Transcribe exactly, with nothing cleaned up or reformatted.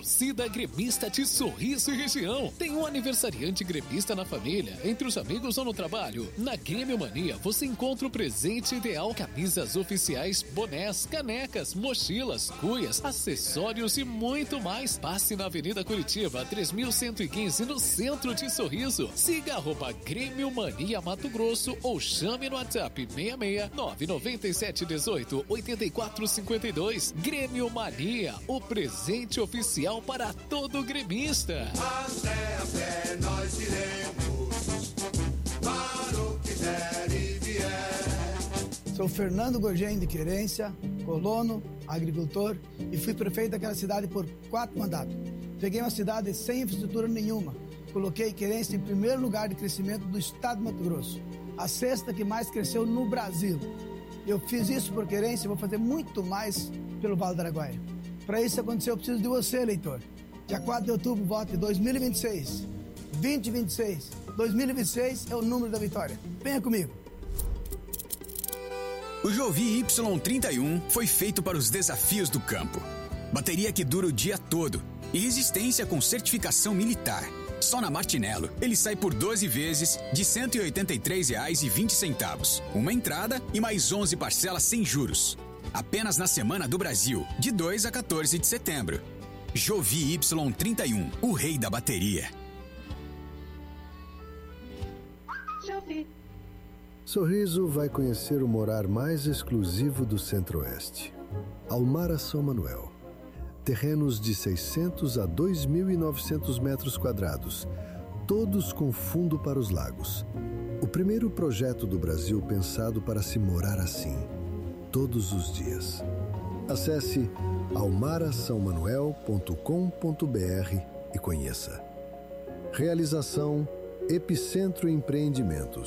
torcida gremista de Sorriso e região. Tem um aniversariante gremista na família, entre os amigos ou no trabalho. Na Grêmio Mania você encontra o presente ideal: camisas oficiais, bonés, canecas, mochilas, cuias, acessórios e muito mais. Passe na Avenida Curitiba, três mil cento e quinze, no centro de Sorriso. Siga arroba Grêmio Mania Mato Grosso ou chame no WhatsApp seis seis nove nove sete um oito oito quatro cinco dois. Grêmio Mania, o presente oficial para todo gremista. Até a pé nós iremos, para o que der e vier. Sou Fernando Gorgen de Querência, colono, agricultor, e fui prefeito daquela cidade por quatro mandatos. Peguei uma cidade sem infraestrutura nenhuma. Coloquei Querência em primeiro lugar de crescimento do estado de Mato Grosso, a sexta que mais cresceu no Brasil. Eu fiz isso por Querência e vou fazer muito mais pelo Vale do Araguaia. Para isso acontecer, eu preciso de você, eleitor. Dia quatro de outubro, vote dois mil e vinte e seis. vinte e vinte e seis. dois mil e vinte e seis é o número da vitória. Venha comigo. O Jovi Y trinta e um foi feito para os desafios do campo. Bateria que dura o dia todo e resistência com certificação militar. Só na Martinello, ele sai por doze vezes de cento e oitenta e três reais e vinte centavos. Uma entrada e mais onze parcelas sem juros. Apenas na Semana do Brasil, de dois a quatorze de setembro. Jovi Y trinta e um, o rei da bateria. Jovi. Sorriso vai conhecer o morar mais exclusivo do Centro-Oeste. Almara São Manuel. Terrenos de seiscentos a dois mil e novecentos metros quadrados, todos com fundo para os lagos. O primeiro projeto do Brasil pensado para se morar assim, todos os dias. Acesse almara são manuel ponto com ponto br e conheça. Realização Epicentro Empreendimentos.